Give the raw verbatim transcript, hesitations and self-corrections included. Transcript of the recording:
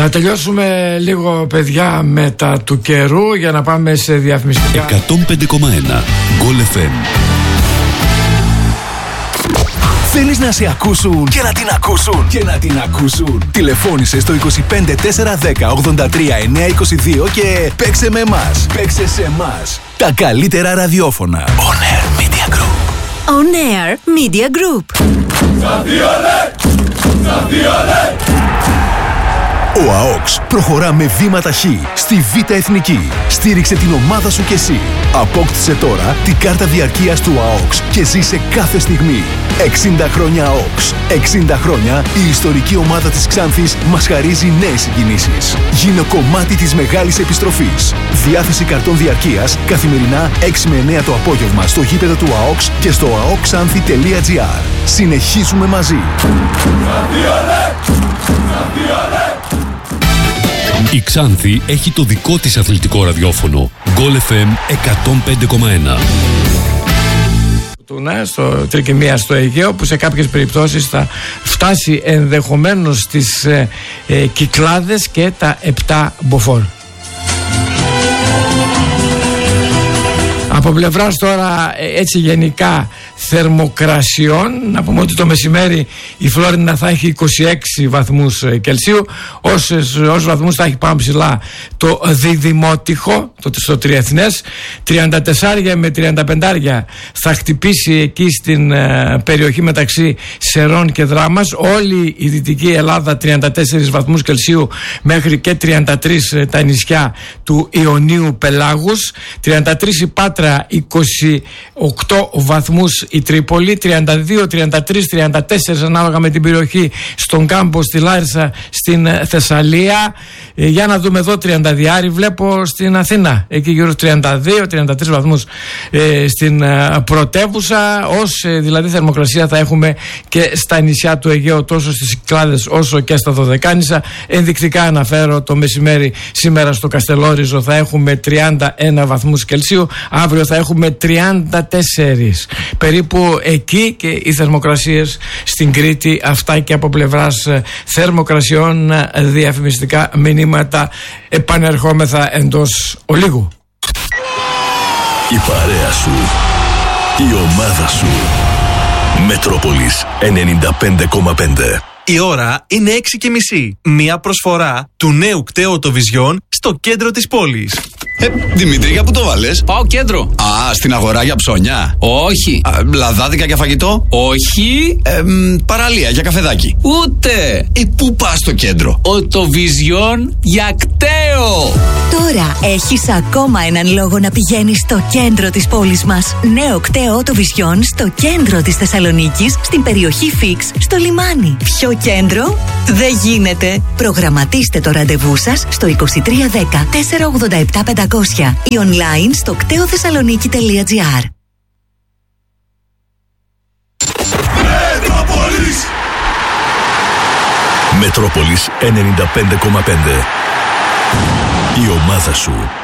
Να τελειώσουμε λίγο, παιδιά, με τα του καιρού για να πάμε σε διαφημιστικά. εκατόν πέντε κόμμα ένα Γκολ εφ εμ. Θέλεις να σε ακούσουν και να την ακούσουν και να την ακούσουν. Τηλεφώνησε στο είκοσι πέντε τέσσερα δέκα ογδόντα τρία εννιακόσια είκοσι δύο και παίξε με εμάς. Παίξε σε εμάς. Τα καλύτερα ραδιόφωνα. On Air Media Group. On Air Media Group. Ο ΑΟΚΣ προχωρά με βήμα ταχύ στη Β' Εθνική. Στήριξε την ομάδα σου κι εσύ. Απόκτησε τώρα την κάρτα διαρκείας του ΑΟΚΣ και ζήσε κάθε στιγμή. εξήντα χρόνια ΑΟΚΣ. εξήντα χρόνια η ιστορική ομάδα της Ξάνθης μας χαρίζει νέες συγκινήσεις. Γίνε κομμάτι της μεγάλης επιστροφής. Διάθεση καρτών διαρκείας καθημερινά έξι με εννέα το απόγευμα στο γήπεδο του ΑΟΚΣ και στο αοκσάνθη τελεία τζι άρ. Συνεχίζουμε μαζί. Η Ξάνθη έχει το δικό της αθλητικό ραδιόφωνο. Γκολ εφ εμ εκατόν πέντε κόμμα ένα. Στο τρικυμία στο Αιγαίο, που σε κάποιες περιπτώσεις θα φτάσει ενδεχομένως στις ε, ε, Κυκλάδες και τα επτά μποφόρ. Από πλευράς τώρα έτσι γενικά θερμοκρασιών, να πούμε ότι το μεσημέρι η Φλόρινα θα έχει είκοσι έξι βαθμούς Κελσίου, όσους, όσους βαθμούς θα έχει πάνω ψηλά το Διδημότυχο, το στο Τριεθνές, τριάντα τέσσερα με τριάντα πέντε θα χτυπήσει εκεί στην ε, περιοχή μεταξύ Σερών και Δράμας. Όλη η Δυτική Ελλάδα τριάντα τέσσερις βαθμούς Κελσίου μέχρι και τριάντα τρεις τα νησιά του Ιωνίου Πελάγους, τριάντα τρεις η Πάτρα, είκοσι οκτώ βαθμούς η Τρίπολη, τριάντα δύο, τριάντα τρία, τριάντα τέσσερα ανάλογα με την περιοχή στον Κάμπο, στη Λάρισα, στην Θεσσαλία. Ε, για να δούμε εδώ, τριάντα διάρι βλέπω στην Αθήνα, εκεί γύρω τριάντα δύο, τριάντα τρεις βαθμούς ε, στην ε, πρωτεύουσα. Ως ε, δηλαδή θερμοκρασία θα έχουμε και στα νησιά του Αιγαίου, τόσο στις Κυκλάδες όσο και στα Δωδεκάνησα. Ενδεικτικά αναφέρω, το μεσημέρι σήμερα στο Καστελόριζο θα έχουμε τριάντα ένα βαθμούς Κελσίου, αύριο θα έχουμε τριάντα τέσσερα. Περίπου εκεί και οι θερμοκρασίες στην Κρήτη. Αυτά και από πλευράς θερμοκρασιών. Διαφημιστικά μηνύματα επανερχόμεθα εντός ολίγου. Η παρέα σου, η ομάδα σου. Μετρόπολης ενενήντα πέντε κόμμα πέντε. Η ώρα είναι έξι και μισή. Μία προσφορά του νέου κταίου Οτοβιζιόν στο κέντρο της πόλης. Ε, Δημήτρη, για πού το βάλες? Πάω κέντρο. Α, στην αγορά για ψώνια. Όχι. Α, λαδάδικα για φαγητό. Όχι. Ε, μ, παραλία για καφεδάκι. Ούτε. Ε, πού πας στο κέντρο? Οτοβιζιόν για κταίο. Τώρα έχεις ακόμα έναν λόγο να πηγαίνεις στο κέντρο της πόλης μας. Νέο κταίο Οτοβιζιόν στο κέντρο της Θεσσαλονίκης, στην περιοχή Φίξ, στο λιμάνι. Πιο κέντρο δεν γίνεται. Προγραμματίστε το ραντεβού σας στο είκοσι τρία δέκα τετρακόσια ογδόντα επτά πεντακόσια ή online στο κταίο θεσσαλονίκη τελεία τζι άρ. Μετρόπολης Μετρόπολης ενενήντα πέντε κόμμα πέντε. Η ομάδα σου.